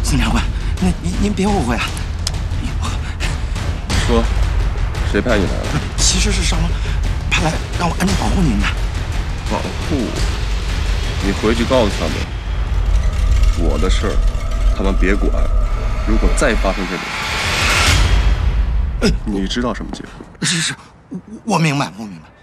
孙长官，您别误会啊。 你说，谁派你来了？ 其实是少龙派来让我暗中保护您的。 保护？你回去告诉他们，我的事儿他们别管。如果再发生这种事，你知道什么结果？ 是，我明白，我明白。